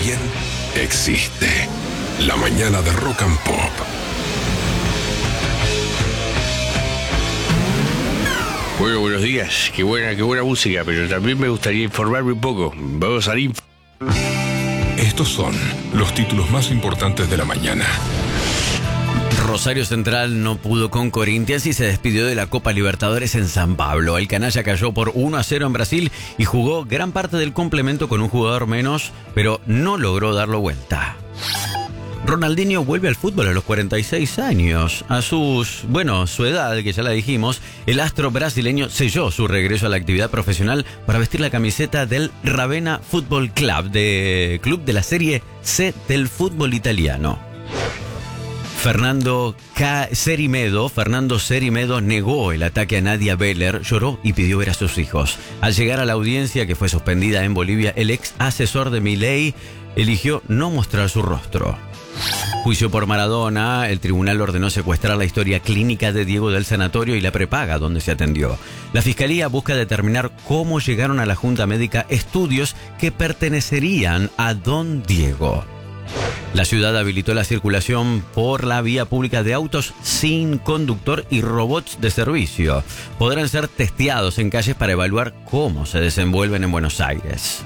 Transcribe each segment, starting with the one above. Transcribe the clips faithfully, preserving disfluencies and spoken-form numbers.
alguien existe. La mañana de Rock and Pop. Bueno, buenos días. Qué buena, qué buena música, pero también me gustaría informarme un poco. Vamos a salir. Estos son los títulos más importantes de la mañana. Rosario Central no pudo con Corinthians y se despidió de la Copa Libertadores en San Pablo. El canalla cayó por uno a cero en Brasil y jugó gran parte del complemento con un jugador menos, pero no logró darlo vuelta. Ronaldinho vuelve al fútbol a los cuarenta y seis años. A sus, bueno, su edad, que ya la dijimos, el astro brasileño selló su regreso a la actividad profesional para vestir la camiseta del Ravenna Football Club, de club de la Serie C del fútbol italiano. Fernando K. Cerimedo, Fernando Cerimedo negó el ataque a Nadia Beller, lloró y pidió ver a sus hijos. Al llegar a la audiencia que fue suspendida en Bolivia, el ex asesor de Milei eligió no mostrar su rostro. Juicio por Maradona, el tribunal ordenó secuestrar la historia clínica de Diego del sanatorio y la prepaga donde se atendió. La fiscalía busca determinar cómo llegaron a la junta médica estudios que pertenecerían a Don Diego. La ciudad habilitó la circulación por la vía pública de autos sin conductor y robots de servicio. Podrán ser testeados en calles para evaluar cómo se desenvuelven en Buenos Aires.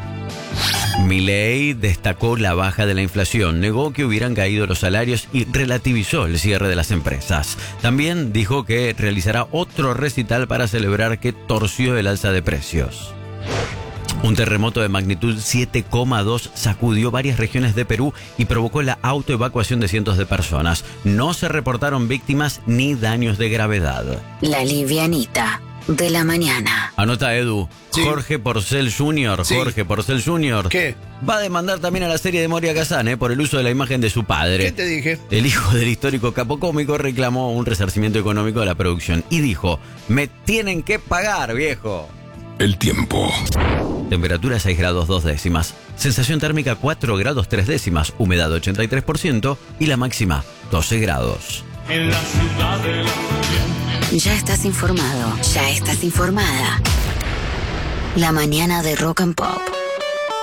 Milei destacó la baja de la inflación, negó que hubieran caído los salarios y relativizó el cierre de las empresas. También dijo que realizará otro recital para celebrar que torció el alza de precios. Un terremoto de magnitud siete coma dos sacudió varias regiones de Perú y provocó la autoevacuación de cientos de personas. No se reportaron víctimas ni daños de gravedad. La livianita de la mañana. Anota, Edu. Sí. Jorge Porcel junior Sí. Jorge Porcel junior ¿Qué? Va a demandar también a la serie de Moria Kazan, ¿eh? por el uso de la imagen de su padre. ¿Qué te dije? El hijo del histórico capo cómico reclamó un resarcimiento económico de la producción y dijo: me tienen que pagar, viejo. El tiempo. Temperatura seis grados dos décimas. Sensación térmica cuatro grados tres décimas. Humedad ochenta y tres por ciento y la máxima doce grados. En la ciudad de la Ya estás informado, ya estás informada. La mañana de Rock and Pop.